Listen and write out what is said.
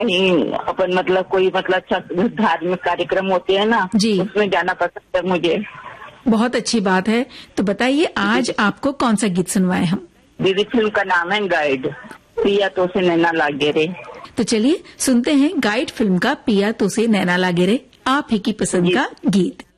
कहीं अपन मतलब कोई मतलब अच्छा धार्मिक कार्यक्रम होते हैं ना जी, उसमें जाना पसंद है मुझे। बहुत अच्छी बात है। तो बताइए आज आपको कौन सा गीत सुनवाए हम? दीदी फिल्म का नाम है गाइड, पिया तो से नैना लागे रे। तो चलिए सुनते हैं गाइड फिल्म का पिया तो से नैना लागे रे, आप ही की पसंद का गीत।